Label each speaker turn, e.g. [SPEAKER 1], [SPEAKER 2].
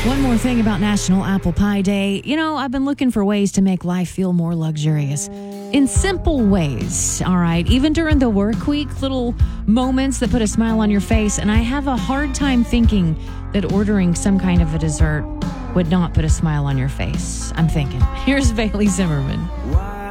[SPEAKER 1] One more thing about National Apple Pie Day. I've been looking for ways to make life feel more luxurious in simple ways, all right? Even during the work week, little moments that put a smile on your face. And I have a hard time thinking that ordering some kind of a dessert would not put a smile on your face. I'm thinking. Here's Bailey Zimmerman.